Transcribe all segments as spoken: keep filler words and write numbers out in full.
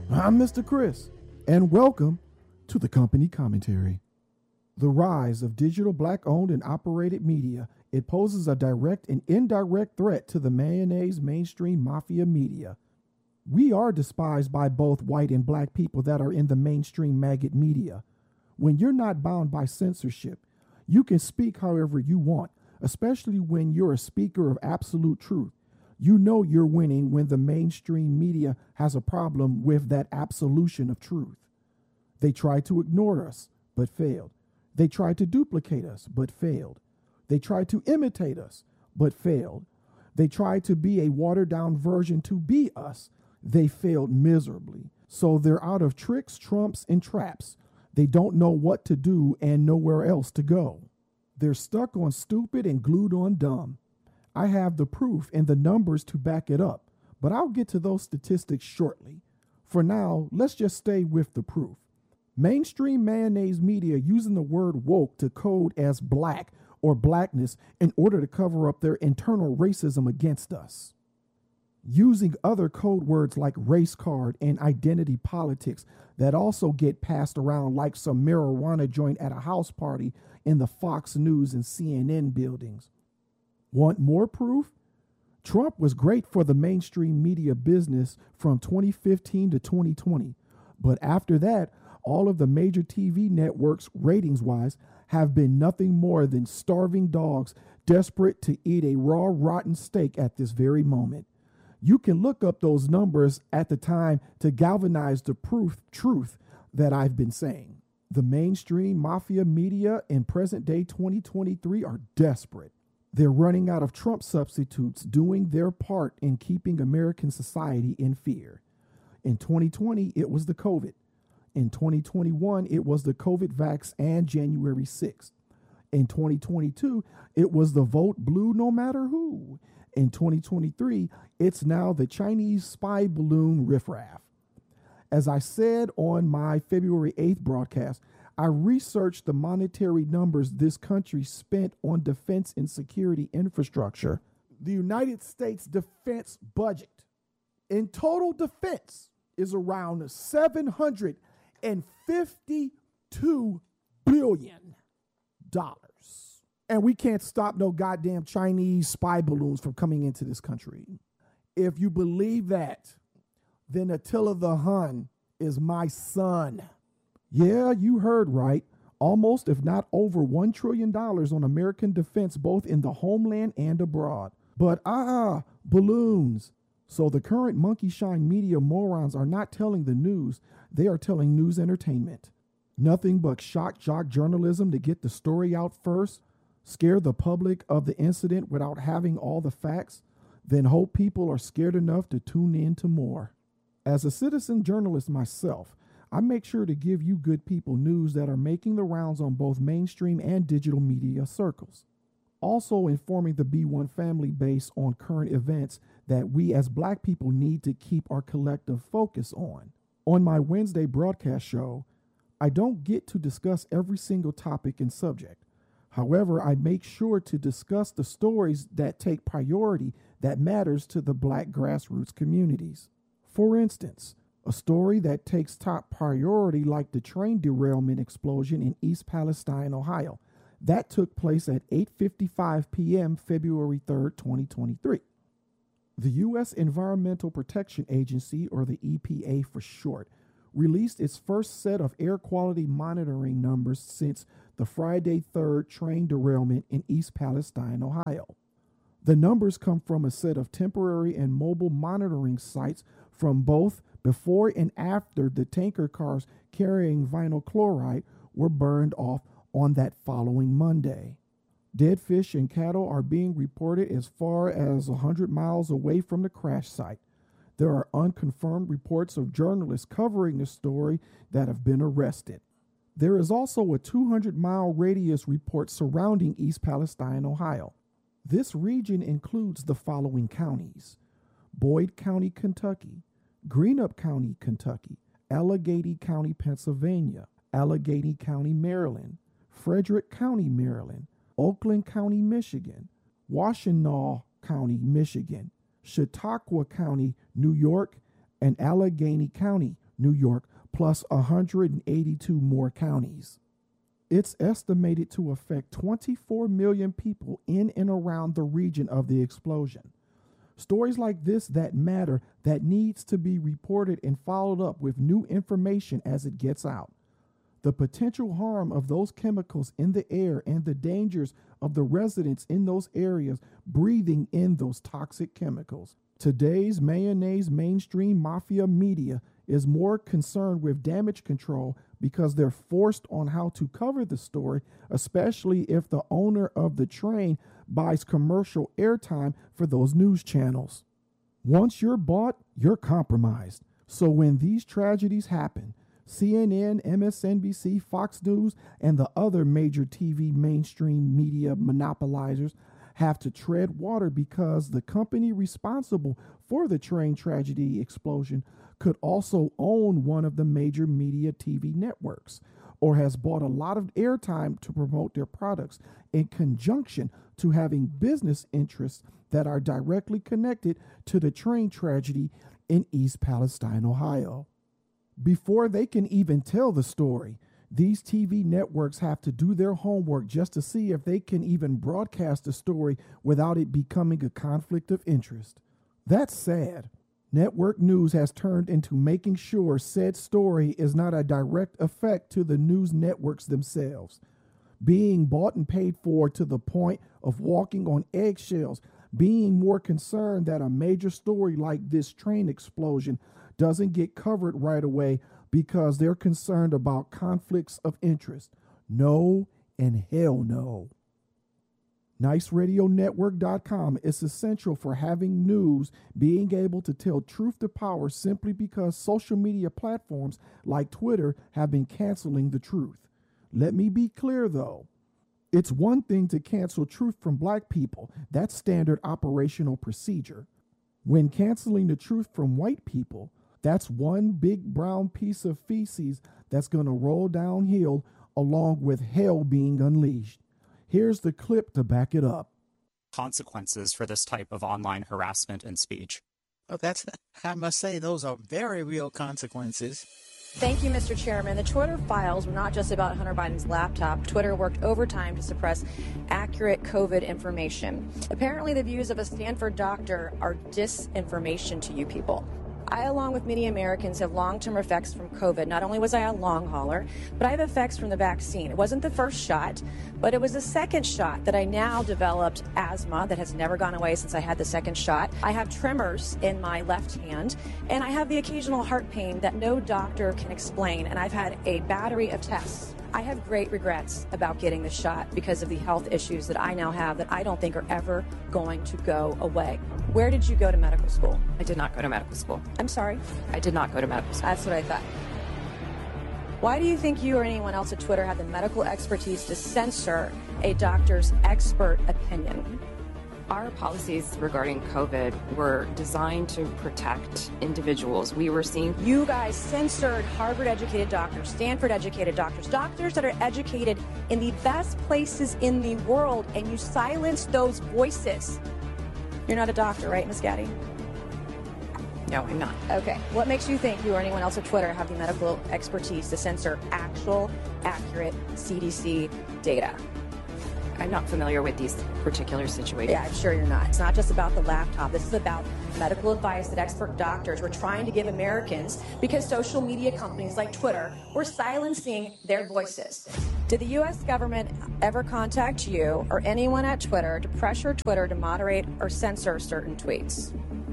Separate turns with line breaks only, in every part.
I'm Mister Chris, and welcome to the Company Commentary. The rise of digital black-owned and operated media, it poses a direct and indirect threat to the mayonnaise mainstream mafia media. We are despised by both white and black people that are in the mainstream maggot media. When you're not bound by censorship, you can speak however you want, especially when you're a speaker of absolute truth. You know you're winning when the mainstream media has a problem with that absolution of truth. They tried to ignore us, but failed. They tried to duplicate us, but failed. They tried to imitate us, but failed. They tried to be a watered-down version to be us. They failed miserably. So they're out of tricks, trumps, and traps. They don't know what to do and nowhere else to go. They're stuck on stupid and glued on dumb. I have the proof and the numbers to back it up, but I'll get to those statistics shortly. For now, let's just stay with the proof. Mainstream mayonnaise media using the word woke to code as black or blackness in order to cover up their internal racism against us. Using other code words like race card and identity politics that also get passed around like some marijuana joint at a house party in the Fox News and C N N buildings. Want more proof? Trump was great for the mainstream media business from twenty fifteen to twenty twenty, but after that, all of the major T V networks, ratings-wise, have been nothing more than starving dogs desperate to eat a raw, rotten steak at this very moment. You can look up those numbers at the time to galvanize the proof truth that I've been saying. The mainstream mafia media in present-day twenty twenty-three are desperate. They're running out of Trump substitutes doing their part in keeping American society in fear. In twenty twenty, it was the COVID. In twenty twenty-one, it was the COVID vax and January sixth. In twenty twenty-two, it was the vote blue no matter who. In twenty twenty-three, it's now the Chinese spy balloon riffraff. As I said on my February eighth broadcast, I researched the monetary numbers this country spent on defense and security infrastructure. The United States defense budget in total defense is around seven hundred fifty-two billion dollars. And we can't stop no goddamn Chinese spy balloons from coming into this country. If you believe that, then Attila the Hun is my son. Yeah, you heard right. Almost, if not over, one trillion dollars on American defense, both in the homeland and abroad. But ah, balloons. So the current monkey shine media morons are not telling the news. They are telling news entertainment. Nothing but shock jock journalism to get the story out first, scare the public of the incident without having all the facts, then hope people are scared enough to tune in to more. As a citizen journalist myself, I make sure to give you good people news that are making the rounds on both mainstream and digital media circles. Also informing the B one family base on current events that we as black people need to keep our collective focus on. On my Wednesday broadcast show, I don't get to discuss every single topic and subject. However, I make sure to discuss the stories that take priority that matters to the black grassroots communities. For instance, a story that takes top priority like the train derailment explosion in East Palestine, Ohio. That took place at eight fifty-five p.m. February third, twenty twenty-three. The U S Environmental Protection Agency, or the E P A for short, released its first set of air quality monitoring numbers since the Friday third train derailment in East Palestine, Ohio. The numbers come from a set of temporary and mobile monitoring sites from both before and after the tanker cars carrying vinyl chloride were burned off on that following Monday. Dead fish and cattle are being reported as far as one hundred miles away from the crash site. There are unconfirmed reports of journalists covering the story that have been arrested. There is also a two hundred mile radius report surrounding East Palestine, Ohio. This region includes the following counties: Boyd County, Kentucky; Greenup County, Kentucky; Allegheny County, Pennsylvania; Allegheny County, Maryland; Frederick County, Maryland; Oakland County, Michigan; Washtenaw County, Michigan; Chautauqua County, New York; and Allegheny County, New York, plus one hundred eighty-two more counties. It's estimated to affect twenty-four million people in and around the region of the explosion. Stories like this that matter, that needs to be reported and followed up with new information as it gets out. The potential harm of those chemicals in the air and the dangers of the residents in those areas breathing in those toxic chemicals. Today's mayonnaise mainstream mafia media is more concerned with damage control because they're forced on how to cover the story, especially if the owner of the train buys commercial airtime for those news channels. Once you're bought, you're compromised. So when these tragedies happen, C N N, M S N B C, Fox News, and the other major T V mainstream media monopolizers have to tread water because the company responsible for the train tragedy explosion could also own one of the major media T V networks or has bought a lot of airtime to promote their products in conjunction to having business interests that are directly connected to the train tragedy in East Palestine, Ohio. Before they can even tell the story, these T V networks have to do their homework just to see if they can even broadcast the story without it becoming a conflict of interest. That's sad. Network news has turned into making sure said story is not a direct effect to the news networks themselves. Being bought and paid for to the point of walking on eggshells, being more concerned that a major story like this train explosion doesn't get covered right away because they're concerned about conflicts of interest. No and hell no. Nice Radio Network dot com is essential for having news being able to tell truth to power simply because social media platforms like Twitter have been canceling the truth. Let me be clear though. It's one thing to cancel truth from black people. That's standard operational procedure. When canceling the truth from white people, that's one big brown piece of feces that's going to roll downhill along with hell being unleashed. Here's the clip to back it up.
Consequences for this type of online harassment and speech.
Oh, that's, I must say, those are very real consequences.
Thank you, Mister Chairman. The Twitter files were not just about Hunter Biden's laptop. Twitter worked overtime to suppress accurate COVID information. Apparently, the views of a Stanford doctor are disinformation to you people. I, along with many Americans, have long-term effects from COVID. Not only was I a long hauler, but I have effects from the vaccine. It wasn't the first shot, but it was the second shot that I now developed asthma that has never gone away since I had the second shot. I have tremors in my left hand, and I have the occasional heart pain that no doctor can explain, and I've had a battery of tests. I have great regrets about getting the shot because of the health issues that I now have that I don't think are ever going to go away. Where did you go to medical school?
I did not go to medical school.
I'm sorry?
I did not go to medical school.
That's what I thought. Why do you think you or anyone else at Twitter had the medical expertise to censor a doctor's expert opinion?
Our policies regarding COVID were designed to protect individuals. We were seeing...
You guys censored Harvard-educated doctors, Stanford-educated doctors, doctors that are educated in the best places in the world, and you silenced those voices. You're not a doctor, right, Miz Gaddy?
No, I'm not.
Okay. What makes you think you or anyone else at Twitter have the medical expertise to censor actual, accurate C D C data?
I'm not familiar with these particular situations.
Yeah, I'm sure you're not. It's not just about the laptop. This is about medical advice that expert doctors were trying to give Americans because social media companies like Twitter were silencing their voices. Did the U S government ever contact you or anyone at Twitter to pressure Twitter to moderate or censor certain tweets?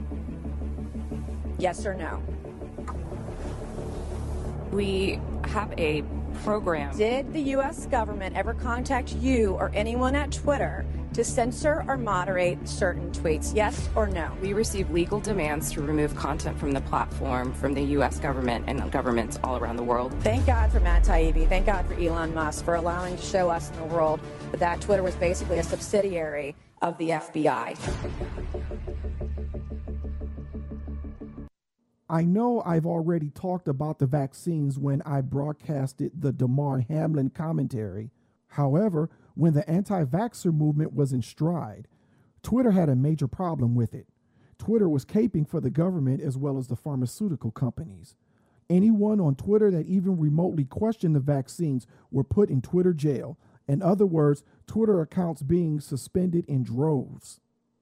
Yes or no?
We have a program.
Did the U S government ever contact you or anyone at Twitter to censor or moderate certain tweets? Yes or no?
We receive legal demands to remove content from the platform from the U S government and governments all around the world.
Thank God for Matt Taibbi. Thank God for Elon Musk for allowing to show us in the world that, that Twitter was basically a subsidiary of the F B I.
I know I've already talked about the vaccines when I broadcasted the Damar Hamlin commentary. However, when the anti-vaxxer movement was in stride, Twitter had a major problem with it. Twitter was caping for the government as well as the pharmaceutical companies. Anyone on Twitter that even remotely questioned the vaccines were put in Twitter jail. In other words, Twitter accounts being suspended in droves.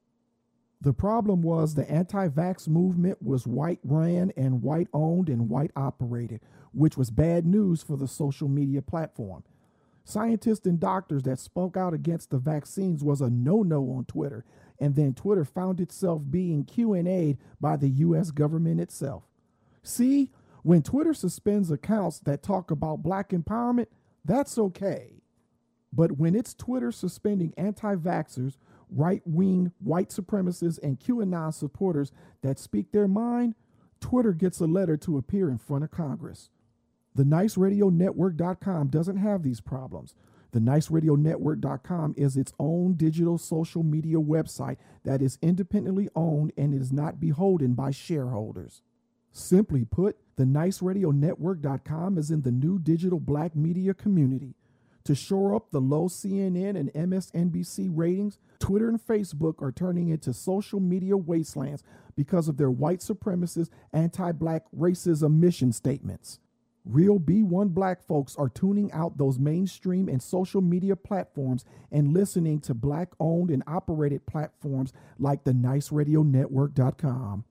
The problem was the anti-vax movement was white-ran and white-owned and white-operated, which was bad news for the social media platform. Scientists and doctors that spoke out against the vaccines was a no-no on Twitter, and then Twitter found itself being Q and A'd by the U S government itself. See, when Twitter suspends accounts that talk about black empowerment, that's okay. But when it's Twitter suspending anti-vaxxers, right-wing white supremacists, and QAnon supporters that speak their mind, Twitter gets a letter to appear in front of Congress. The Nice Radio Network dot com doesn't have these problems. The Nice Radio Network dot com is its own digital social media website that is independently owned and is not beholden by shareholders. Simply put, the Nice Radio Network dot com is in the new digital black media community. To shore up the low C N N and M S N B C ratings, Twitter and Facebook are turning into social media wastelands because of their white supremacist, anti-black racism mission statements. Real B one black folks are tuning out those mainstream and social media platforms and listening to black-owned and operated platforms like the Nice Radio Network dot com.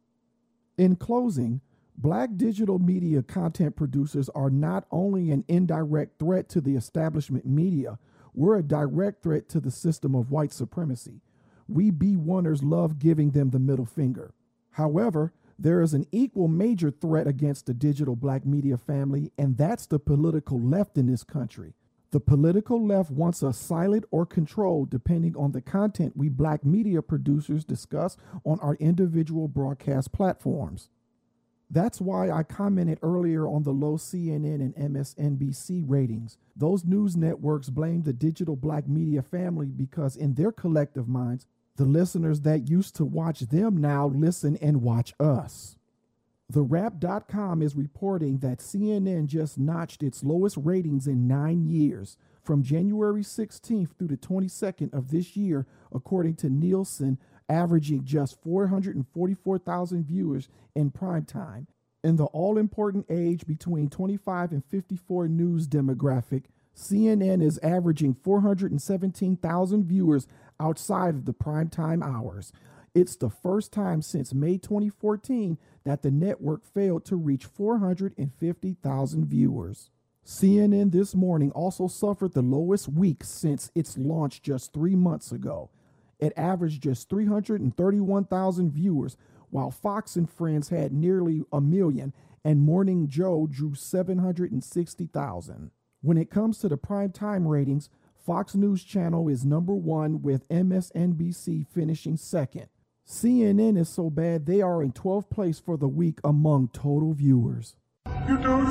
In closing, black digital media content producers are not only an indirect threat to the establishment media, we're a direct threat to the system of white supremacy. We B one-ers love giving them the middle finger. However, there is an equal major threat against the digital black media family, and that's the political left in this country. The political left wants us silent or controlled depending on the content we black media producers discuss on our individual broadcast platforms. That's why I commented earlier on the low C N N and M S N B C ratings. Those news networks blame the digital black media family because in their collective minds, the listeners that used to watch them now listen and watch us. The Wrap dot com is reporting that C N N just notched its lowest ratings in nine years, from January sixteenth through the twenty-second of this year, according to Nielsen, averaging just four hundred forty-four thousand viewers in prime time. In the all-important age between twenty-five and fifty-four news demographic, C N N is averaging four hundred seventeen thousand viewers outside of the primetime hours. It's the first time since May twenty fourteen that the network failed to reach four hundred fifty thousand viewers. C N N This Morning also suffered the lowest week since its launch just three months ago. It averaged just three hundred thirty-one thousand viewers, while Fox and Friends had nearly a million, and Morning Joe drew seven hundred sixty thousand. When it comes to the primetime ratings, Fox News Channel is number one with M S N B C finishing second. C N N is so bad they are in twelfth place for the week among total viewers. You don't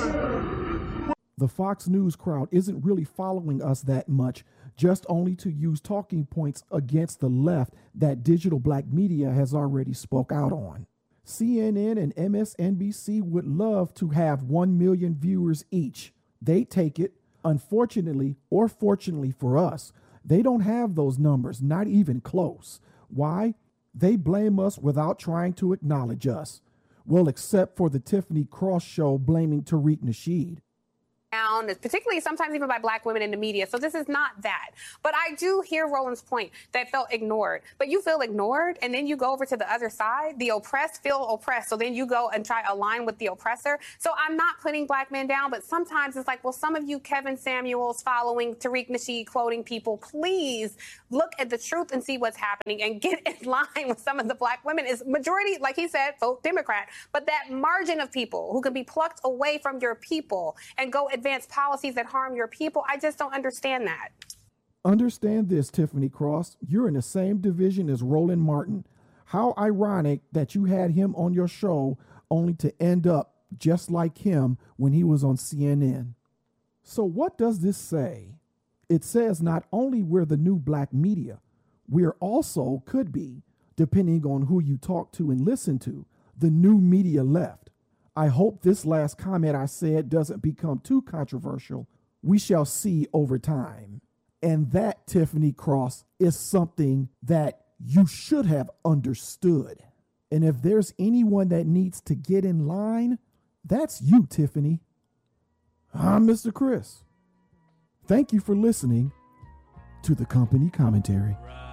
say. The Fox News crowd isn't really following us that much, just only to use talking points against the left that digital black media has already spoke out on. C N N and M S N B C would love to have one million viewers each. They take it. Unfortunately, or fortunately for us, they don't have those numbers, not even close. Why? They blame us without trying to acknowledge us. Well, except for the Tiffany Cross show blaming Tariq Nasheed.
Down, particularly sometimes even by black women in the media. So this is not that. But I do hear Roland's point that felt ignored. But you feel ignored, and then you go over to the other side. The oppressed feel oppressed. So then you go and try to align with the oppressor. So I'm not putting black men down, but sometimes it's like, well, some of you Kevin Samuels following Tariq Nasheed quoting people, please look at the truth and see what's happening and get in line with some of the black women. Is majority, like he said, vote Democrat. But that margin of people who can be plucked away from your people and go advance policies that harm your people, I just don't understand that.
Understand this, Tiffany Cross. You're in the same division as Roland Martin. How ironic that you had him on your show only to end up just like him when he was on C N N. So what does this say? It says not only we're the new black media, we're also, could be, depending on who you talk to and listen to, the new media left. I hope this last comment I said doesn't become too controversial. We shall see over time. And that, Tiffany Cross, is something that you should have understood. And if there's anyone that needs to get in line, That's you, Tiffany. I'm Mister Chris. Thank you for listening to the Company Commentary.